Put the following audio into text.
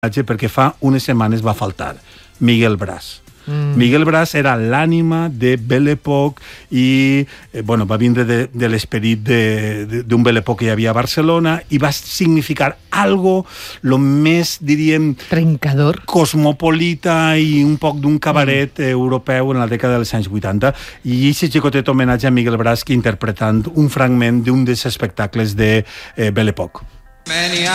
perquè fa unes setmanes va faltar Miguel Bras. Miguel Bras era l'ànima de Belle Époque i va vindre de l'esperit d'un Belle Époque que hi havia a Barcelona i va significar algo lo més, diríem, trencador, cosmopolita i un poc d'un cabaret europeu en la dècada dels anys 80. I aquest xicotet homenatge a Miguel Bras que interpretant un fragment d'un dels espectacles de Belle Époque.